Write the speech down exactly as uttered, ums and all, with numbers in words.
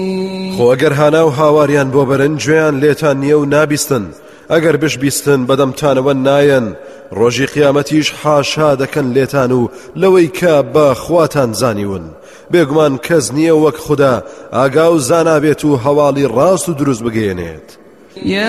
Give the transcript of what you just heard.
خۆ ئەگەر هانا و هاواریان بۆ بەرن گوێیان لێتان نییە و نابیستن ئەگەر بشبیستن بەدەمتانەوە نایەن ڕۆژی قیامەتیش حاشا دەکەن لێتان و لەوەی کە بە خواتان زانیون بێگومان کەس نییە وەک خوددا ئاگا و زانابێت و هەواڵی ڕاست و دروست بگەێنێت.